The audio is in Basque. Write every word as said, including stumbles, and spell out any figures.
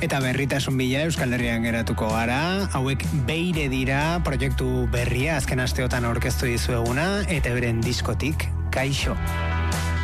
Eta berritasun bila Euskal Herrian geratuko gara, hauek Beire dira proiektu berria azken asteotan aurkeztu dizueguna eta beren diskotik Kaixo.